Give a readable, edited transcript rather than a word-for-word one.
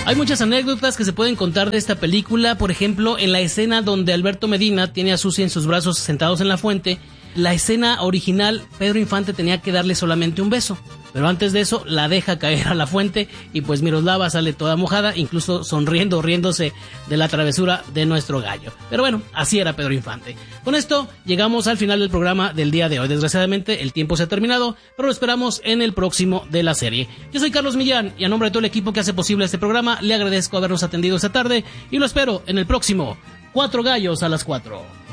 Hay muchas anécdotas que se pueden contar de esta película. Por ejemplo, en la escena donde Alberto Medina tiene a Susi en sus brazos sentados en la fuente, la escena original, Pedro Infante tenía que darle solamente un beso, pero antes de eso la deja caer a la fuente y pues Miroslava sale toda mojada, incluso sonriendo, riéndose de la travesura de nuestro gallo. Pero bueno, así era Pedro Infante. Con esto llegamos al final del programa del día de hoy. Desgraciadamente el tiempo se ha terminado, pero lo esperamos en el próximo de la serie. Yo soy Carlos Millán y a nombre de todo el equipo que hace posible este programa le agradezco habernos atendido esta tarde y lo espero en el próximo 4 Gallos a las 4.